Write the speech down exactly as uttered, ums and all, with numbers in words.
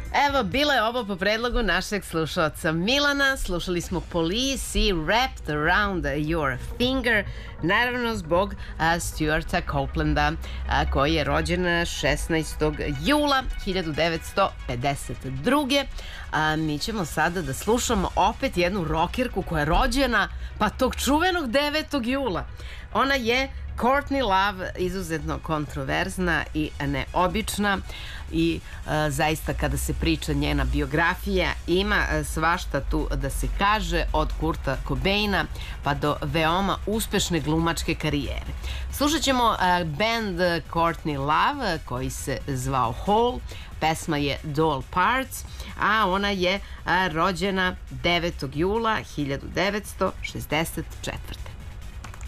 Evo, bilo je ovo po predlogu našeg slušalca Milana. Slušali smo Police i Wrapped Around Your Finger, naravno zbog a, Stuarta Coplanda, a, koji je rođen šesnaestog jula hiljadu devetsto pedeset druge. A, mi ćemo sada da slušamo opet jednu rokirku koja je rođena pa tog čuvenog devetog jula. Ona je Courtney Love, izuzetno kontroverzna i neobična i e, zaista kada se priča njena biografija ima e, svašta tu da se kaže, od Kurta Cobaina pa do veoma uspešne glumačke karijere. Slušat ćemo e, band Courtney Love koji se zvao Hole, pesma je Doll Parts, a ona je a, rođena devetog jula hiljadu devetsto šezdeset četvrte